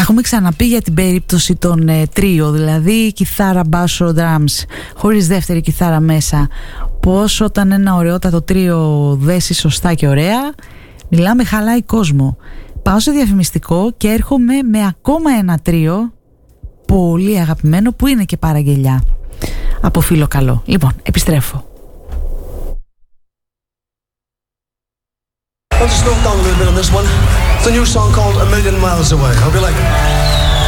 Έχουμε ξαναπεί για την περίπτωση των τρίο, δηλαδή κιθάρα, μπάσο, drums, χωρίς δεύτερη κιθάρα μέσα. Πώς όταν ένα ωραιότατο τρίο δέσει σωστά και ωραία, μιλάμε χαλάει κόσμο. Πάω σε διαφημιστικό και έρχομαι με ακόμα ένα τρίο πολύ αγαπημένο που είναι και παραγγελιά από φίλο καλό. Λοιπόν, επιστρέφω. I'll just slow it down a little bit on this one. It's a new song called A Million Miles Away. Hope you like it.